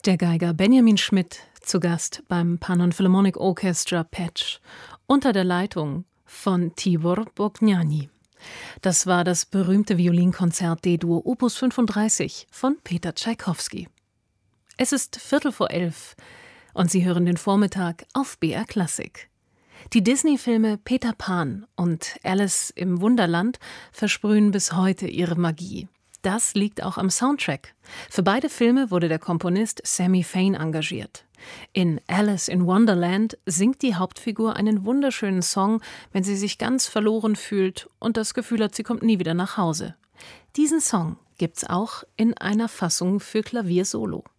Der Geiger Benjamin Schmidt zu Gast beim Pannon Philharmonic Orchestra Pécs unter der Leitung von Tibor Bognani. Das war das berühmte Violinkonzert D-Dur Opus 35 von Peter Tschaikowski. Es ist 11:15 und Sie hören den Vormittag auf BR Klassik. Die Disney-Filme Peter Pan und Alice im Wunderland versprühen bis heute ihre Magie. Das liegt auch am Soundtrack. Für beide Filme wurde der Komponist Sammy Fain engagiert. In Alice in Wonderland singt die Hauptfigur einen wunderschönen Song, wenn sie sich ganz verloren fühlt und das Gefühl hat, sie kommt nie wieder nach Hause. Diesen Song gibt's auch in einer Fassung für Klavier solo.